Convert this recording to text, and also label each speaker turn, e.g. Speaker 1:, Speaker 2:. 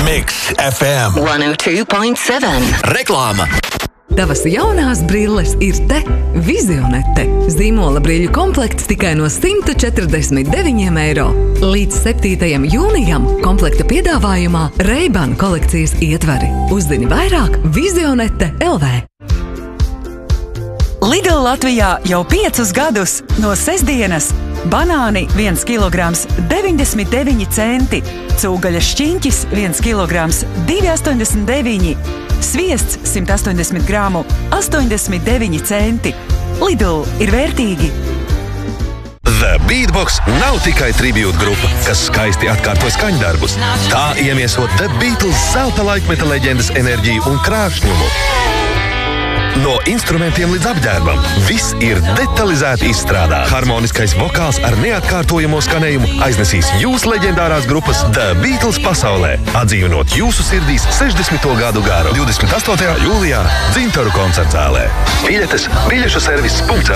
Speaker 1: Mix FM
Speaker 2: 102.7.
Speaker 1: Reklāma.
Speaker 3: Tavas jaunās brilles ir te. Vizionete. Zīmola brīļu komplekts tikai no 149 eiro. Līdz 7. jūnijam komplekta piedāvājumā Ray-Ban kolekcijas ietveri. Uzzini vairāk Vizionete LV.
Speaker 4: Lidl Latvijā jau 5 gadus no sestdienas banāni 1 kilograms 99 centi, cūgaļas šķiņķis 1 kilograms 2,89, sviests 180 gramu 89 centi. Lidl ir vērtīgi.
Speaker 5: The Beatbox nav tikai tribūta grupa, kas skaisti atkārto skaņdarbus. Tā iemieso The Beatles zelta laikmeta leģendas enerģiju un krāšņumu. No instrumentiem līdz apģērbam viss ir detalizēti izstrādāts. Harmoniskais vokāls ar neatkārtojamo skanējumu aiznesīs jūsu leģendārās grupas The Beatles pasaulē, atdzīvinot jūsu sirdīs 60. gadu garu 28. jūlijā Dzintaru koncertzālē. Biļetes biļešu servis.lv